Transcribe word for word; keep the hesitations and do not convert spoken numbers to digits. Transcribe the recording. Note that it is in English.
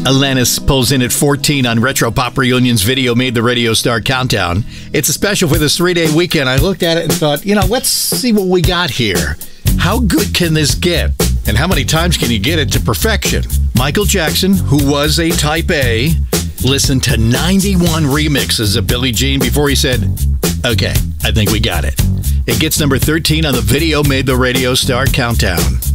Alanis pulls in at fourteen on Retro Pop Reunion's video made the Radio Star Countdown. It's a special for this three-day weekend. I looked at it and thought, you know, let's see what we got here. How good can this get? And how many times can you get it to perfection? Michael Jackson, who was a Type A, listened to ninety-one remixes of Billie Jean before he said, okay, I think we got it. It gets number thirteen on the video made the Radio Star Countdown.